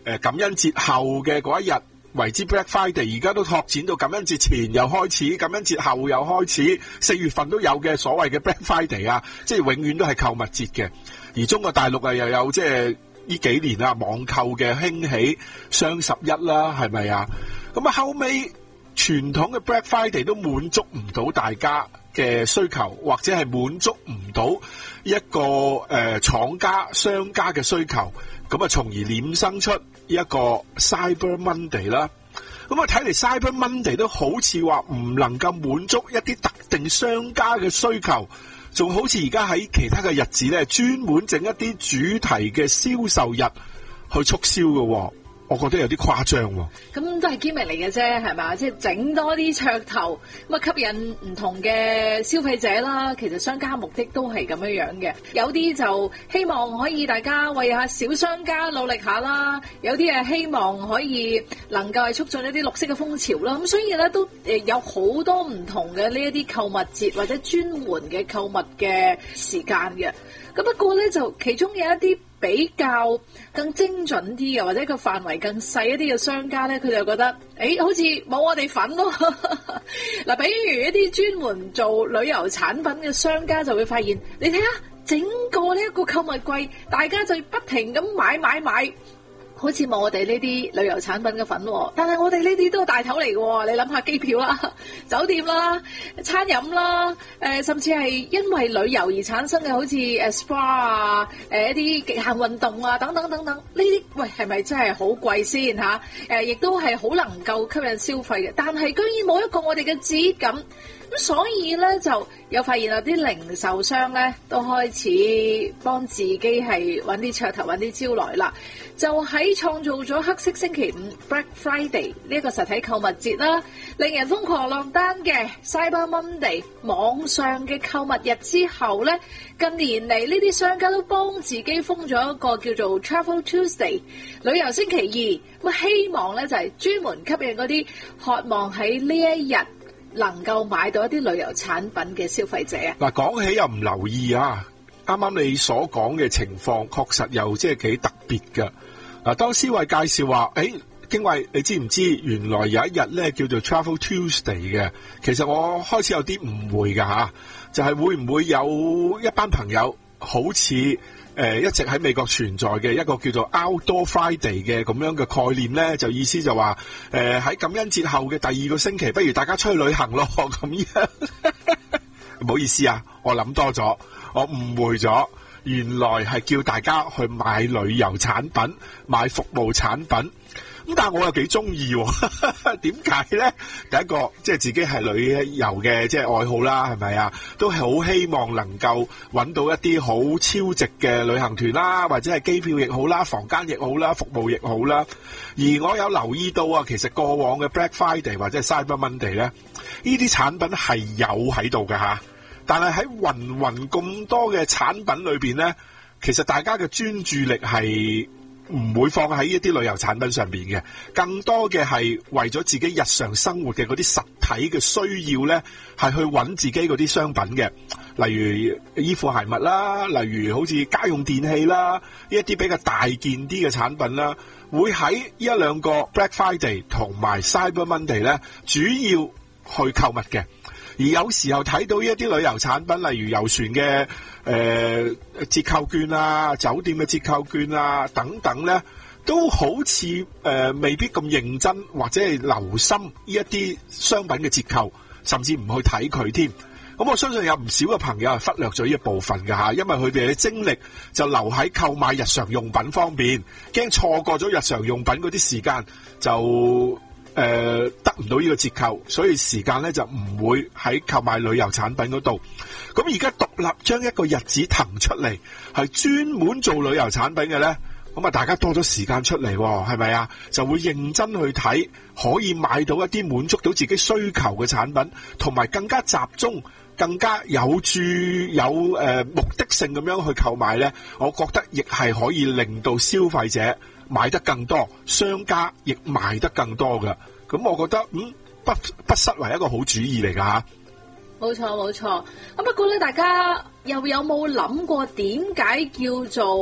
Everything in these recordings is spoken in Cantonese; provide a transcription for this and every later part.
感恩節後嘅嗰一日為之 Black Friday， 而家都拓展到感恩節前又開始，感恩節後又開始，4月份都有嘅所謂嘅 Black Friday 啊，即係永遠都係購物節嘅。而中國大陸啊又有即係呢幾年啊網購嘅興起，雙11啦，係咪啊？咁啊後尾傳統嘅 Black Friday 都滿足唔到大家嘅需求，或者係滿足唔到一個廠家商家嘅需求，咁啊從而衍生出一個 Cyber Monday 啦。咁啊睇嚟 Cyber Monday 都好似話唔能夠滿足一啲特定商家嘅需求，仲好似而家喺其他嘅日子咧，專門整一啲主題嘅銷售日去促銷嘅，我覺得有啲誇張喎。 咁都係 gimmick 嚟嘅啫，係嘛？即係整多啲噱頭，咁啊吸引唔同嘅消費者啦。其實商家目的都係咁樣樣嘅。有啲就希望可以大家為下小商家努力下啦，有啲係希望可以能夠係促進一啲綠色嘅風潮啦。咁所以咧都有好多唔同嘅呢一啲購物節或者專門嘅購物嘅時間嘅。咁不過咧就其中有一啲比較更精準啲嘅，或者個範圍更細一啲嘅商家咧，佢就覺得，好似冇我哋份咯。嗱，比如一啲專門做旅遊產品嘅商家就會發現，你睇下整個呢一個購物季，大家就不停咁買。好似冇我哋呢啲旅遊產品嘅份，但係我哋呢啲都係大頭嚟嘅。你諗下機票啦、酒店啦、餐飲啦，甚至係因為旅遊而產生嘅，好似SPA 啊，一啲極限運動啊，等等等等，呢啲喂係咪真係好貴先嚇？亦都係好能夠吸引消費嘅，但係居然冇一個我哋嘅質感。咁所以咧就有發現有啲零售商咧都開始幫自己係揾啲噱頭揾啲招來啦，就喺創造咗黑色星期五 Black Friday 呢一個實體購物節啦，令人瘋狂落單嘅 Cyber Monday 網上嘅購物日之後咧，近年嚟呢啲商家都幫自己封咗一個叫做 Travel Tuesday 旅遊星期二，咁希望咧就係專門吸引嗰啲渴望喺呢一日能夠買到一啲旅遊產品嘅消費者啊！ 嗱，講起又唔留意啊，啱啱你所講嘅情況確實又即係幾特別噶。嗱，當思慧介紹話，經緯你知唔知原來有一日咧叫做 Travel Tuesday 嘅？其實我開始有啲誤會噶吓，就係會唔會有一班朋友好似一直喺美國存在嘅一個叫做 Outdoor Friday 嘅咁樣嘅概念咧，就意思就話喺感恩節後嘅第2個星期，不如大家出去旅行咯咁樣。唔好意思啊，我諗多咗，我誤會咗，原來係叫大家去買旅遊產品、買服務產品。咁但係我又幾中意，點解咧？第一個即係自己係旅遊嘅即係愛好啦，係咪啊？都係好希望能夠揾到一啲好超值嘅旅行團啦，或者係機票亦好啦，房間亦好啦，服務亦好啦。而我有留意到啊，其實過往嘅 Black Friday 或者係 Cyber Monday 咧，呢啲產品係有喺度㗎吓，但係喺芸咁多嘅產品裏邊咧，其實大家嘅專注力係唔會放喺一啲旅遊產品上邊嘅，更多嘅係為咗自己日常生活嘅嗰啲實體嘅需要咧，係去揾自己嗰啲商品嘅，例如衣服鞋襪啦，例如好似家用電器啦，呢一啲比較大件啲嘅產品啦，會喺一兩個 Black Friday 同埋 Cyber Monday 咧，主要去購物嘅。而有時候睇到一啲旅遊產品，例如遊船嘅折扣券啊、酒店嘅折扣券啊等等咧，都好似未必咁認真或者係留心呢一啲商品嘅折扣，甚至唔去睇佢添。咁我相信有唔少嘅朋友係忽略咗呢一部分㗎吓，因為佢哋嘅精力就留喺購買日常用品方面，驚錯過咗日常用品嗰啲時間就得唔到呢個折扣，所以時間咧就唔會喺購買旅遊產品嗰度。咁而家獨立將一個日子騰出嚟，係專門做旅遊產品嘅咧，咁啊大家多咗時間出嚟，係咪啊？就會認真去睇，可以買到一啲滿足到自己需求嘅產品，同埋更加集中、更加有目的性咁樣去購買咧。我覺得亦係可以令到消費者買得更多，商家亦賣得更多㗎。咁我覺得不失為一個好主意嚟㗎吓。 冇錯。咁不過咧，大家又有冇諗過點解叫做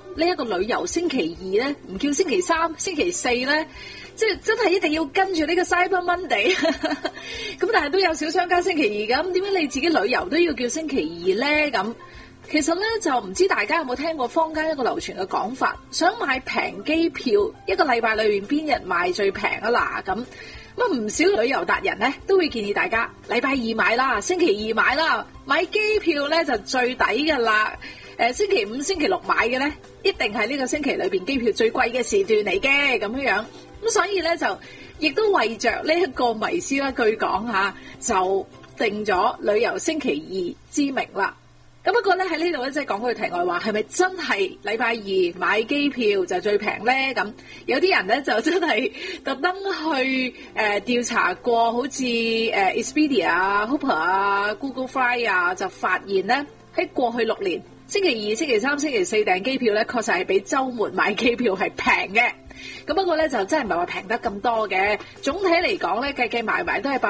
呢一個旅遊星期二咧，唔叫星期三、星期四咧，即係真係一定要跟住呢個 Cyber Monday。咁但係都有小商家星期二咁，點解你自己旅遊都要叫星期二咧？咁其實咧就唔知大家有冇聽過坊間一個流傳嘅講法，想買平機票，一個禮拜裏邊邊日賣最平啊嗱咁。咁唔少旅遊達人咧都會建議大家禮拜二買啦，星期二買啦，買機票咧就最抵噶啦。星期五、星期六買嘅咧，一定係呢個星期裏邊機票最貴嘅時段嚟嘅咁樣。咁所以咧就亦都為着呢一個迷思啦，據講嚇就定咗旅遊星期二之名啦。咁不過咧喺呢度咧，即係講句題外話，係咪真係禮拜二買機票就最平咧？咁有啲人咧就真係特登去調查過，好似Expedia、Hopper 啊、Google Fly 啊，就發現咧喺過去6年，星期二、星期三、星期四訂機票咧，確實係比週末買機票係平嘅。咁不過咧就真係唔係話平得咁多嘅，總體嚟講咧計埋都係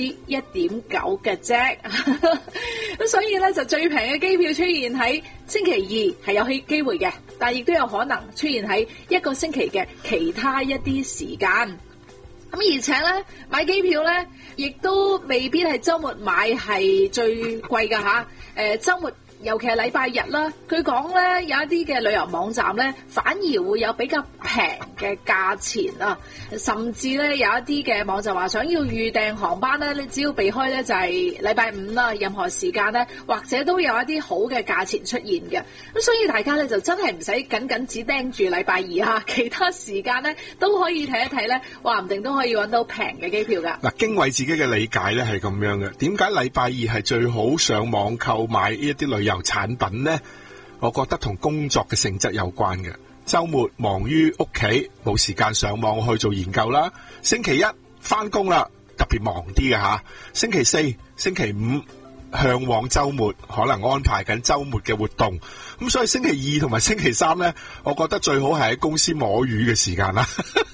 1.9%嘅啫。咁所以咧就最平嘅機票出現喺星期二係有機會嘅，但係亦都有可能出現喺一個星期嘅其他一啲時間。咁而且咧買機票咧，亦都未必係週末買係最貴㗎嚇。週末尤其係禮拜日啦，據講咧有一啲嘅旅遊網站咧，反而會有比較平嘅價錢啊，甚至咧有一啲嘅網站話想要預訂航班咧，你只要避開咧就係禮拜五啦，任何時間咧，或者都有一啲好嘅價錢出現嘅。咁所以大家咧就真係唔使僅只盯住禮拜二啊，其他時間咧都可以睇一睇咧，話唔定都可以揾到平嘅機票㗎。 嗱，經緯自己嘅理解咧係咁樣嘅，點解禮拜二係最好上網購買呢一啲旅遊產品呢？我覺得同工作嘅性質有關嘅。週末忙於屋企，冇時間上網去做研究啦。星期一返工啦，特別忙啲嘅吓。星期四、星期五向往週末，可能安排緊週末嘅活動。咁所以星期二同埋星期三呢，我覺得最好係喺公司摸魚嘅時間啦。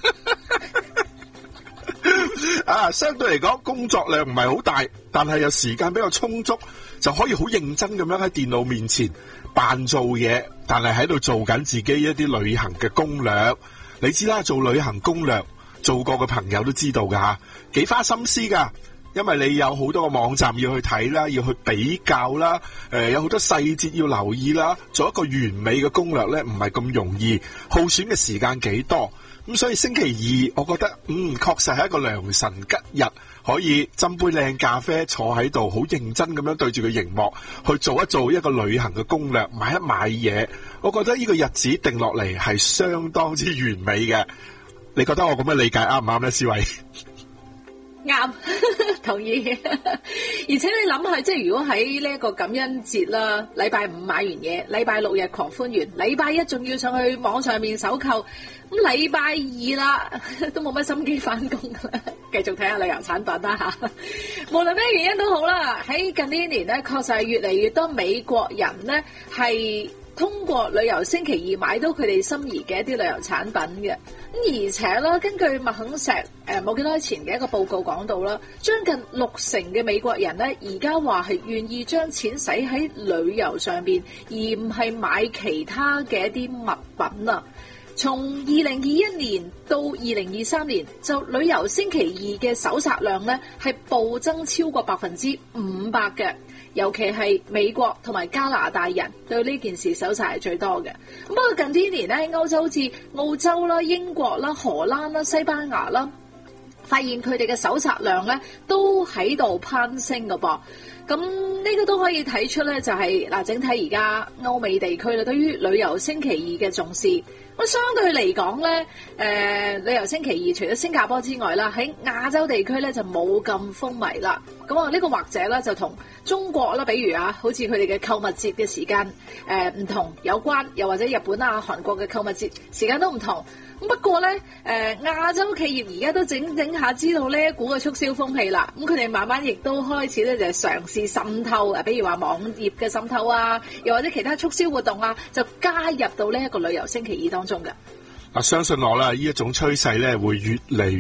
相對嚟講工作量唔係好大，但係有時間比較充足，就可以好認真咁樣喺電腦面前扮做嘢，但係喺度做緊自己一啲旅行嘅攻略。你知啦，做旅行攻略做過嘅朋友都知道噶吓，幾花心思噶，因為你有好多個網站要去睇啦，要去比較啦，有好多細節要留意啦，做一個完美嘅攻略咧，唔係咁容易，耗損嘅時間幾多。咁所以星期二，我覺得確實係一個良辰吉日，可以斟杯靚咖啡，坐喺度好認真咁樣對住個熒幕去做一個旅行嘅攻略，買嘢。我覺得呢個日子定落嚟係相當之完美嘅。你覺得我咁樣理解啱唔啱咧，思維？ 啱，同意。而且你諗下，即係如果喺呢一個感恩節啦，禮拜五買完嘢，禮拜六日狂歡完，禮拜一仲要上去網上面搜購，咁禮拜二啦都冇乜心機返工啦，繼續睇下旅遊產品啦吓。無論咩原因都好啦，喺近呢一年咧，確實係越嚟越多美國人咧係通過旅遊星期二買到佢哋心儀嘅一啲旅遊產品嘅。咁而且啦，根據麥肯錫冇幾耐前嘅一個報告講到啦，將近60%嘅美國人咧，而家話係願意將錢使喺旅遊上邊，而唔係買其他嘅一啲物品啊。從2021年到2023年，就旅遊星期二嘅搜查量咧係暴增超過500%嘅。尤其係美國同埋加拿大人對呢件事搜查係最多嘅。不過近啲年咧，歐洲好似澳洲啦、英國啦、荷蘭啦、西班牙啦，發現佢哋嘅搜查量咧都喺度攀升㗎噃。咁呢個都可以睇出咧，就係嗱，整體而家歐美地區咧對於旅遊星期二嘅重視。咁相對嚟講咧，旅遊星期二除咗新加坡之外啦，喺亞洲地區咧就冇咁風靡啦。咁啊，呢個或者咧就同中國啦，比如啊，好似佢哋嘅購物節嘅時間唔同有關，又或者日本啊、韓國嘅購物節時間都唔同。咁不過咧，亞洲企業而家都整下知道呢一股嘅促銷風氣啦。咁佢哋慢慢亦都開始咧就嘗試滲透啊，比如話網頁嘅滲透啊，又或者其他促銷活動啊，就加入到呢一個旅遊星期二當中嘅。 相信我啦，呢一種趨勢咧會越嚟越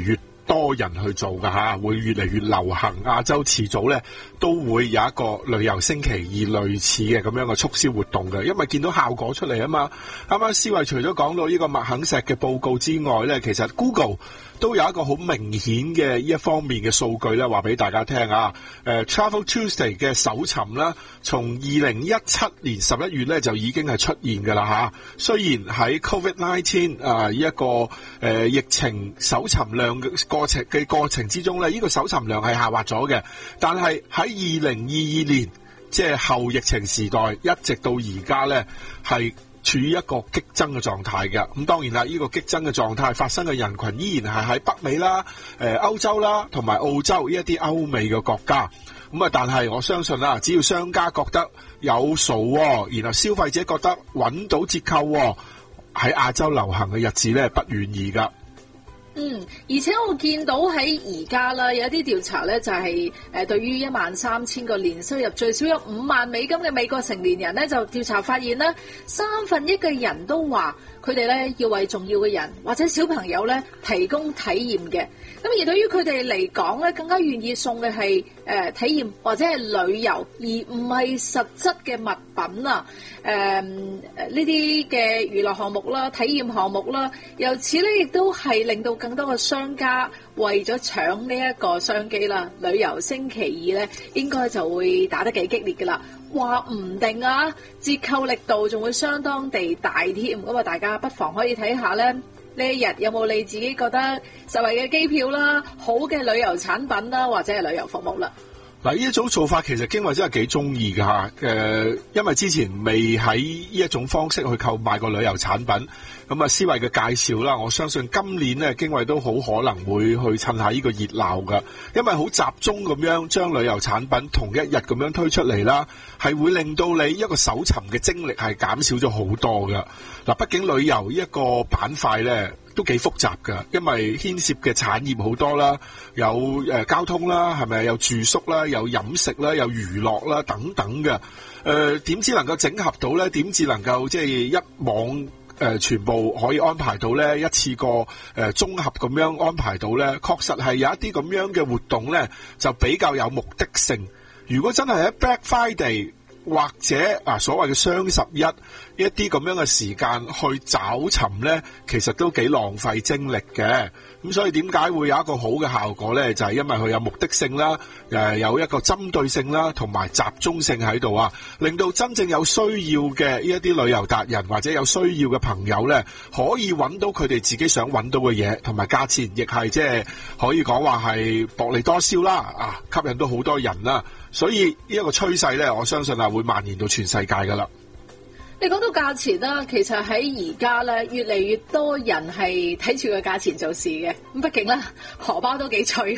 多人去做㗎吓，會越嚟越流行。亞洲遲早咧都會有一個旅遊星期二類似嘅咁樣嘅促銷活動嘅，因為見到效果出嚟啊嘛。啱啱思慧除咗講到呢個麥肯錫嘅報告之外咧，其實 Google 都有一個好明顯嘅呢一方面嘅數據咧，話俾大家聽啊。Travel Tuesday 嘅搜尋啦，從2017年11月咧就已經係出現㗎啦吓。雖然喺 COVID-19 呢一個疫情搜尋量嘅過程之中咧，呢個搜尋量係下滑咗嘅，但係喺2022年即係後疫情時代，一直到而家咧係處於一個激增嘅狀態嘅。咁當然啦，呢個激增嘅狀態發生嘅人群依然係喺北美啦、歐洲啦同埋澳洲呢一啲歐美嘅國家。咁啊，但係我相信啦，只要商家覺得有數，然後消費者覺得揾到折扣，喺亞洲流行嘅日子咧不遠矣噶。 而且我見到喺而家啦，有一啲調查咧就係對於13000個年收入最少有5萬美金嘅美國成年人咧，就調查發現咧，1/3嘅人都話佢哋咧要為重要嘅人或者小朋友咧提供體驗嘅。咁而對於佢哋嚟講咧，更加願意送嘅係體驗或者係旅遊，而唔係實質嘅物品啊。呢啲嘅娛樂項目啦、體驗項目啦，由此咧亦都係令到更多嘅商家為咗搶呢一個商機啦，旅遊星期二咧應該就會打得幾激烈㗎啦。話唔定啊，折扣力度仲會相當地大添。咁啊，大家不妨可以睇下咧，呢一日有冇你自己覺得實惠嘅機票啦、好嘅旅遊產品啦，或者係旅遊服務啦。 嗱，呢一種做法其實經緯真係幾中意㗎吓，因為之前未喺呢一種方式去購買過旅遊產品，咁啊思慧嘅介紹啦，我相信今年咧經緯都好可能會去趁下呢個熱鬧㗎，因為好集中咁樣將旅遊產品同一日咁樣推出嚟啦，係會令到你一個搜尋嘅精力係減少咗好多㗎。嗱，畢竟旅遊呢一個板塊咧都幾複雜㗎，因為牽涉嘅產業好多啦，有交通啦，係咪有住宿啦，有飲食啦，有娛樂啦等等嘅。點知能夠整合到咧？點至能夠即係一網全部可以安排到咧？一次過綜合咁樣安排到咧？確實係有一啲咁樣嘅活動咧，就比較有目的性。如果真係喺 Black Friday 或者所謂嘅雙十一一啲咁樣嘅時間去找尋咧，其實都幾浪費精力嘅。咁所以點解會有一個好嘅效果咧？就係因為佢有目的性啦，有一個針對性啦，同埋集中性喺度啊，令到真正有需要嘅呢一啲旅遊達人或者有需要嘅朋友咧，可以揾到佢哋自己想揾到嘅嘢，同埋價錢亦係即係可以講話係薄利多銷啦，吸引到好多人啦。所以呢一個趨勢咧，我相信會蔓延到全世界噶啦。 你講到價錢啦，其實喺而家咧，越嚟越多人係睇住個價錢做事嘅。咁畢竟咧，荷包都幾脆，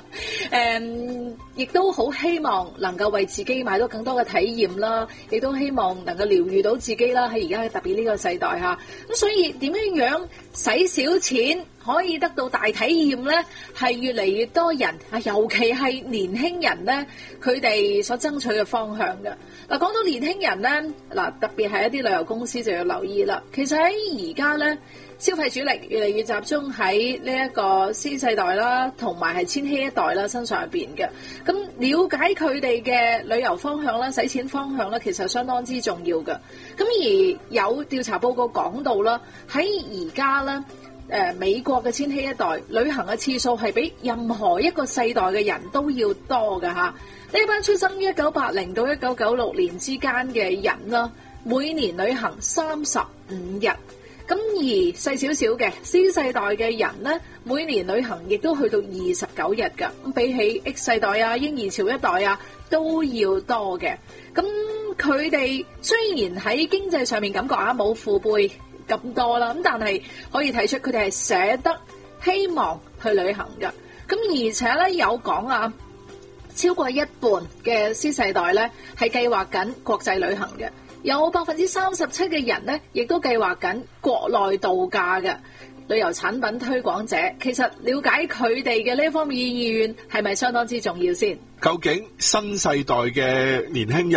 亦都好希望能夠為自己買到更多嘅體驗啦，亦都希望能夠療癒到自己啦。喺而家特別呢個世代嚇，咁所以點樣使少錢可以得到大體驗咧，係越嚟越多人啊，尤其係年輕人咧，佢哋所爭取嘅方向嘅。嗱，講到年輕人咧，嗱，特別係一啲旅遊公司就要留意啦。其實喺而家咧，消費主力越嚟越集中喺呢一個 Z 世代啦，同埋係千禧一代啦身上入邊嘅。咁了解佢哋嘅旅遊方向啦、使錢方向咧，其實相當之重要嘅。咁而有調查報告講到啦，喺而家咧。美國嘅千禧一代旅行嘅次數係比任何一個世代嘅人都要多㗎吓。呢班出生於1980到1996年之間嘅人啦，每年旅行35日。咁而細少少嘅 C 世代嘅人呢，每年旅行亦都去到29日㗎。咁比起 X 世代啊、嬰兒潮一代啊都要多嘅。咁佢哋雖然喺經濟上面感覺冇父輩咁多啦，咁但係可以睇出佢哋係捨得希望去旅行嘅。咁而且咧有講啊，超過一半嘅 C 世代咧係計劃緊國際旅行嘅，有37%嘅人咧亦都計劃緊國內度假嘅。旅遊產品推廣者其實了解佢哋嘅呢方面嘅意願係咪相當之重要先？ 究竟新世代嘅年輕人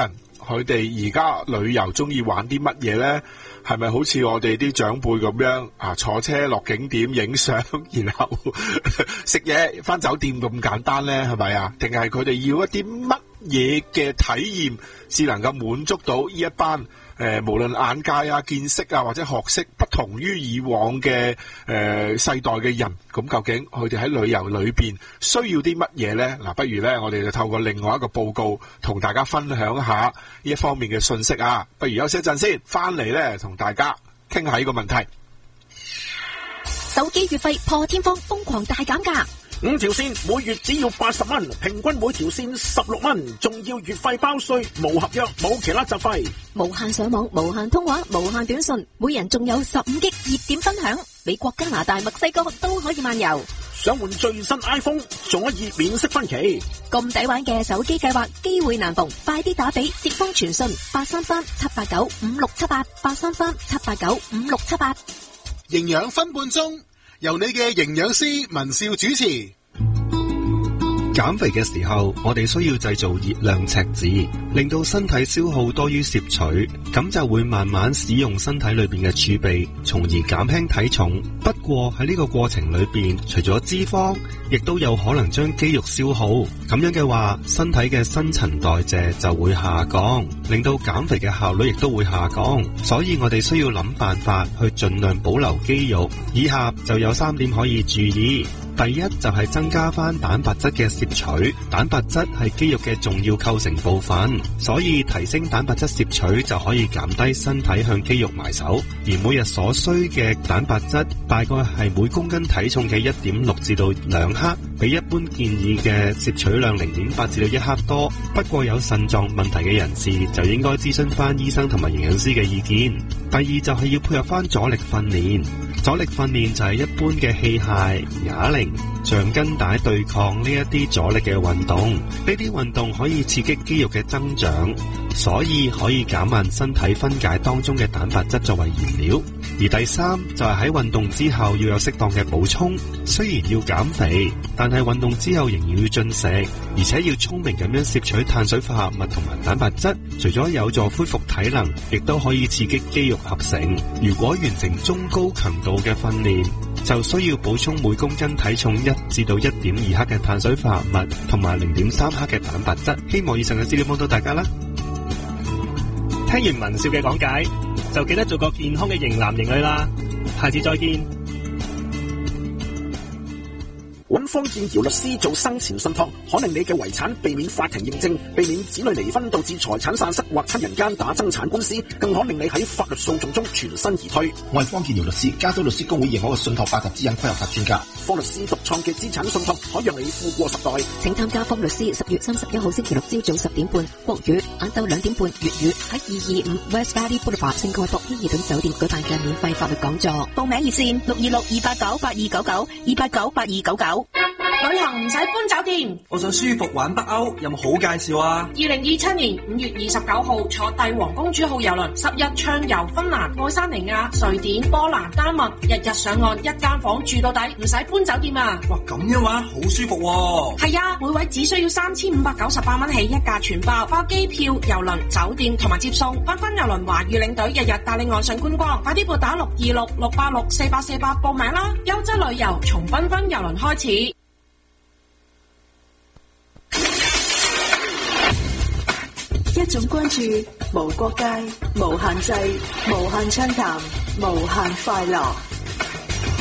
佢哋而家旅遊中意玩啲乜嘢咧？係咪好似我哋啲長輩咁樣啊？坐車落景點影相，然後食嘢翻酒店咁簡單咧？係咪啊？定係佢哋要一啲乜嘢嘅體驗，先能夠滿足到呢一班無論眼界啊、見識啊或者學識不同於以往嘅世代嘅人？咁究竟佢哋喺旅遊裏邊需要啲乜嘢咧？嗱，不如咧我哋就透過另外一個報告同大家分享一下呢一方面嘅信息啊！不如休息一陣先，翻嚟咧同大家傾下呢個問題。 手機月費破天荒瘋狂大減價 ，5條線每月只要80蚊，平均每條線16蚊，仲要月費包稅，無合約，冇其他雜費， 無限上網，無限通話，無限短信，每人仲有15G熱點分享，美國、加拿大、墨西哥都可以漫遊。 想換最新 iPhone 仲可以免息分期， 咁抵玩嘅手機計劃機會難逢，快啲打俾接風傳訊833-789-5678，833-789-5678。 營養分半鐘，由你嘅營養師文少主持。 減肥嘅時候，我哋需要製造熱量赤字，令到身體消耗多於攝取，咁就會慢慢使用身體裏邊嘅儲備，從而減輕體重。不過喺呢個過程裏邊，除咗脂肪，亦都有可能將肌肉消耗。咁樣嘅話，身體嘅新陳代謝就會下降，令到減肥嘅效率亦都會下降。所以我哋需要諗辦法去盡量保留肌肉。以下就有3點可以注意。第一就係增加翻蛋白質嘅攝取，蛋白質係肌肉嘅重要構成部分，所以提升蛋白質攝取就可以減低身體向肌肉埋手。而每日所需嘅蛋白質大概係每公斤體重嘅 1.6 至到2克，比一般建議嘅攝取量 0.8 至到1克多。不過有腎臟問題嘅人士就應該諮詢翻醫生同埋營養師嘅意見。第二就係要配合翻阻力訓練，阻力訓練就係一般嘅器械、啞鈴、橡筋帶對抗呢一啲阻力嘅運動，呢啲運動可以刺激肌肉嘅增長，所以可以減慢身體分解當中嘅蛋白質作為燃料。而第三就係喺運動之後要有適當嘅補充，雖然要減肥，但係運動之後仍然要進食，而且要聰明咁樣攝取碳水化合物同埋蛋白質，除咗有助恢復體能，亦都可以刺激肌肉合成。如果完成中高強度嘅訓練，就需要補充每公斤體重1至到1.2克嘅碳水化合物同埋0.3克嘅蛋白質。希望以上嘅資料幫到大家啦。聽完文少嘅講解，就記得做個健康嘅型男型女啦。下次再見。 揾方建堯律師做生前信託，可令你嘅遺產避免法庭認證，避免子女離婚導致財產散失或親人間打爭產官司，更可令你喺法律訴訟中全身而退。 我係方建堯律師，加州律師公會認可嘅信託8級私隱規劃法專家。 方律師獨創嘅資產信託，可讓你富過10代。 請參加方律師10月31號星期六朝早10點半，國語晏晝2點半粵語喺225 West Valley Boulevard 聖蓋博希爾頓酒店舉辦嘅免費法律講座。報名熱線626-289-8299 旅行唔使搬酒店， 我想舒服玩北歐，有冇好介紹啊 ？2027年5月29號坐帝王公主號郵輪10日暢遊芬蘭、愛沙尼亞、瑞典、波蘭、丹麥，日日上岸1間房住到底，唔使搬酒店啊！ 哇，咁樣話好舒服喎！ 係啊，每位只需要3598蚊起，一價全包，包機票、郵輪、酒店同埋接送。繽紛郵輪華語領隊日日帶你岸上觀光，快啲撥打626-686-4848報名啦！優質旅遊從繽紛郵輪開始。 一種關注，無國界、無限制、無限暢談、無限快樂。